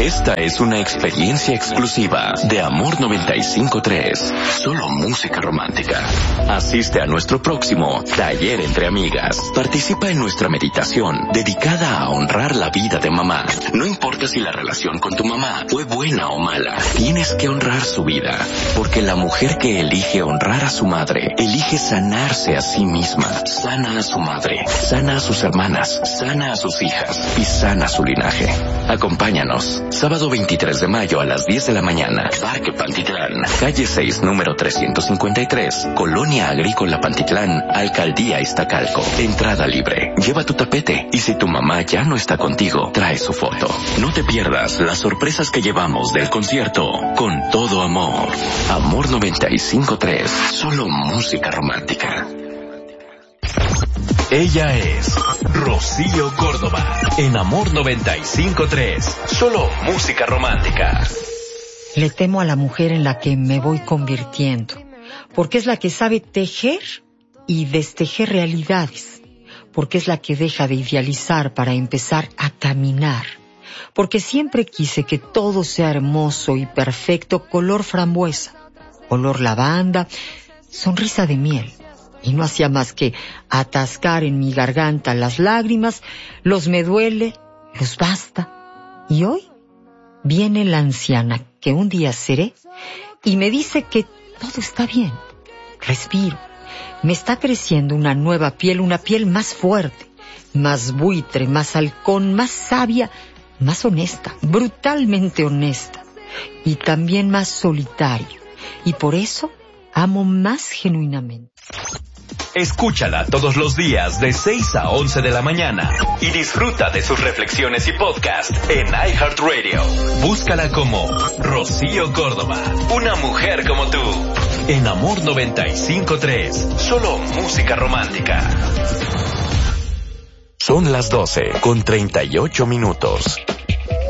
Esta es una experiencia exclusiva de Amor 95.3. Solo música romántica. Asiste a nuestro próximo Taller entre Amigas. Participa en nuestra meditación dedicada a honrar la vida de mamá. No importa si la relación con tu mamá fue buena o mala, tienes que honrar su vida. Porque la mujer que elige honrar a su madre, elige sanarse a sí misma. Sana a su madre, sana a sus hermanas, sana a sus hijas y sana su linaje. Acompáñanos, sábado 23 de mayo a las 10 de la mañana, Parque Pantitlán, calle 6, número 353, Colonia Agrícola Pantitlán, Alcaldía Iztacalco. Entrada libre. Lleva tu tapete y si tu mamá ya no está contigo, trae su foto. No te pierdas las sorpresas que llevamos del concierto con todo amor. Amor 95.3, solo música romántica. Ella es Rocío Córdoba, en Amor 95.3, solo música romántica. Le temo a la mujer en la que me voy convirtiendo, porque es la que sabe tejer y destejer realidades, porque es la que deja de idealizar para empezar a caminar, porque siempre quise que todo sea hermoso y perfecto, color frambuesa, olor lavanda, sonrisa de miel. Y no hacía más que atascar en mi garganta las lágrimas, los me duele, los basta. Y hoy viene la anciana que un día seré y me dice que todo está bien. Respiro. Me está creciendo una nueva piel, una piel más fuerte, más buitre, más halcón, más sabia, más honesta, brutalmente honesta. Y también más solitaria. Y por eso amo más genuinamente. Escúchala todos los días de 6 a 11 de la mañana y disfruta de sus reflexiones y podcast en iHeartRadio. Búscala como Rocío Córdoba, una mujer como tú. En Amor 95.3, solo música romántica. Son las 12:38.